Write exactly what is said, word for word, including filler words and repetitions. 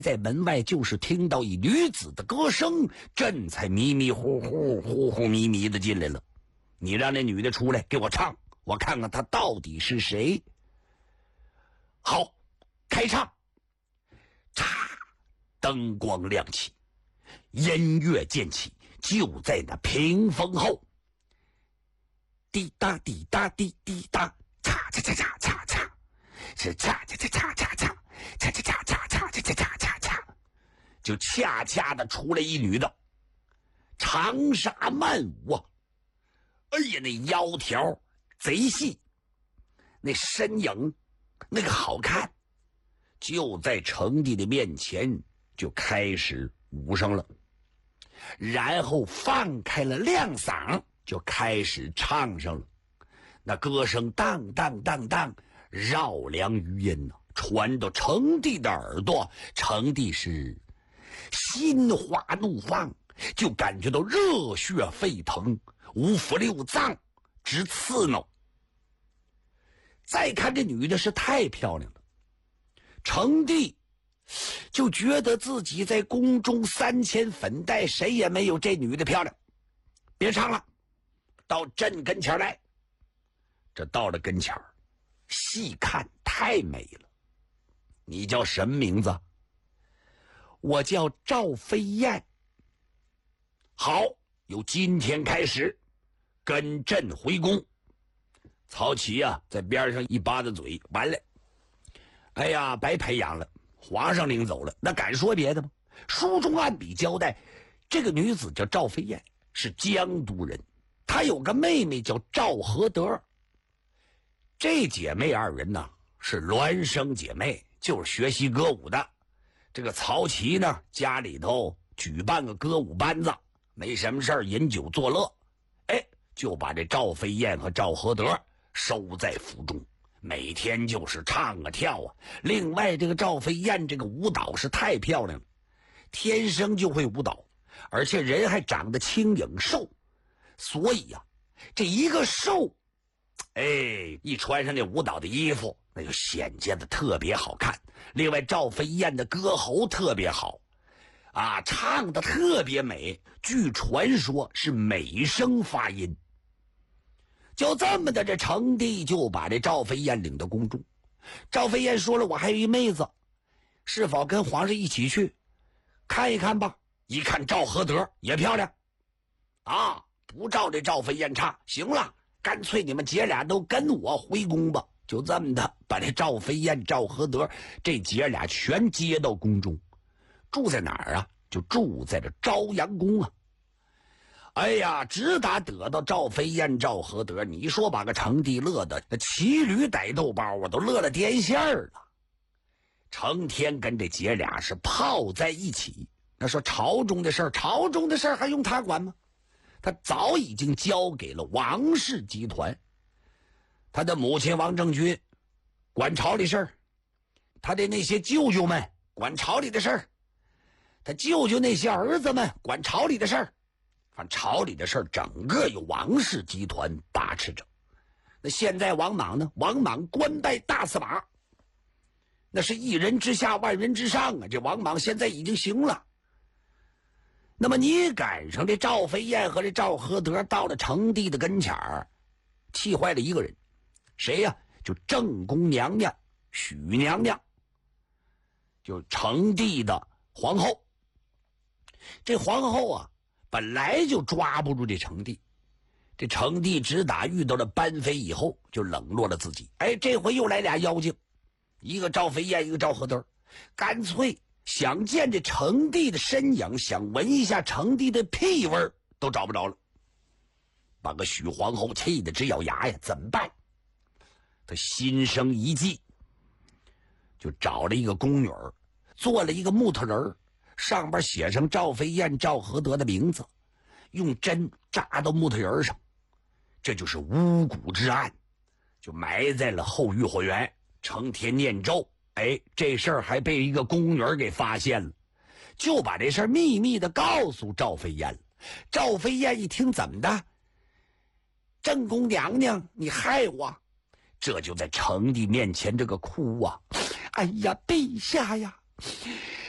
在门外就是听到一女子的歌声，朕才迷迷糊糊、糊糊迷迷的进来了。你让那女的出来给我唱，我看看她到底是谁。好，开唱。嚓，灯光亮起，音乐渐起，就在那屏风后。滴答滴答滴滴答，嚓嚓嚓嚓嚓嚓，是嚓嚓嚓嚓嚓嚓，嚓嚓嚓嚓嚓嚓嚓嚓嚓，就恰恰的出来一女的，长纱曼舞啊！哎呀，那腰条贼细，那身影那个好看，就在程帝的面前就开始舞上了，然后放开了亮嗓，就开始唱上了。那歌声当当当当，绕梁余音呢、啊，传到程帝的耳朵，程帝是心花怒放，就感觉到热血沸腾，五腑六脏直刺挠。再看这女的是太漂亮了，程帝就觉得自己在宫中三千粉黛，谁也没有这女的漂亮。别唱了，到朕跟前来。这到了跟前儿，细看太美了。你叫什么名字？我叫赵飞燕。好，由今天开始，跟朕回宫。曹琦啊，在边上一巴子嘴，完了，哎呀，白培养了，皇上领走了，那敢说别的吗？书中按笔交代，这个女子叫赵飞燕，是江都人，她有个妹妹叫赵合德。这姐妹二人呢是孪生姐妹，就是学习歌舞的。这个曹琦呢，家里头举办个歌舞班子，没什么事儿饮酒作乐，哎，就把这赵飞燕和赵合德收在府中，每天就是唱啊跳啊。另外这个赵飞燕这个舞蹈是太漂亮了，天生就会舞蹈，而且人还长得轻盈瘦，所以呀、啊，这一个瘦，哎，一穿上那舞蹈的衣服，那就显见的特别好看。另外赵飞燕的歌喉特别好啊，唱的特别美，据传说是美声发音。就这么的，这程帝就把这赵飞燕领到宫中。赵飞燕说了，我还有一妹子，是否跟皇上一起去看一看吧？一看赵合德也漂亮啊，不照这赵飞燕唱，行了，干脆你们姐俩都跟我回宫吧。就这么的，把这赵飞燕、赵合德这姐俩全接到宫中。住在哪儿啊？就住在这朝阳宫啊。哎呀，直打得到赵飞燕、赵合德，你说把个程帝乐的那骑驴逮豆包啊，都乐了癫线了。成天跟这姐俩是泡在一起。那说朝中的事儿，朝中的事儿还用他管吗？他早已经交给了王氏集团。他的母亲王政君管朝里事儿，他的那些舅舅们管朝里的事儿，他舅舅那些儿子们管朝里的事儿。反正朝里的事儿整个由王氏集团把持着。那现在王莽呢？王莽官拜大司马，那是一人之下万人之上啊！这王莽现在已经行了。那么你赶上这赵飞燕和这赵合德到了程帝的跟前儿，气坏了一个人，谁呀、啊？就正宫娘娘许娘娘，就程帝的皇后。这皇后啊，本来就抓不住这程帝，这程帝只打遇到了班妃以后，就冷落了自己。哎，这回又来俩妖精，一个赵飞燕，一个赵合德，干脆想见这程帝的身影，想闻一下程帝的屁味儿，都找不着了。把个许皇后气得直咬牙呀！怎么办？他心生一计，就找了一个宫女儿，做了一个木头人，上边写上赵飞燕、赵合德的名字，用针扎到木头人上，这就是巫蛊之案，就埋在了后御花园，成天念咒。哎，这事儿还被一个宫女给发现了，就把这事儿秘密的告诉赵飞燕了。赵飞燕一听，怎么的？正宫娘娘，你害我！这就在程帝面前这个哭啊！哎呀，陛下呀！